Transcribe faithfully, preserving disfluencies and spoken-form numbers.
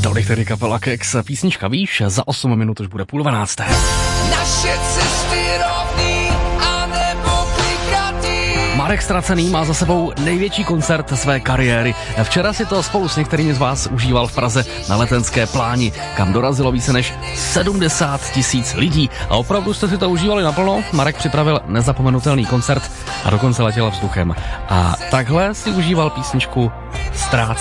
Tolik tedy kapela Kex, písnička Víš, za osm minut už bude půl dvanácté. Naše cesty rovný a nebo klikatý. Marek Stracený má za sebou největší koncert své kariéry. Včera si to spolu s některými z vás užíval v Praze na Letenské pláni, kam dorazilo více než sedmdesát tisíc lidí. A opravdu jste si to užívali naplno. Marek připravil nezapomenutelný koncert a dokonce letěl vzduchem. A takhle si užíval písničku Ztrácení.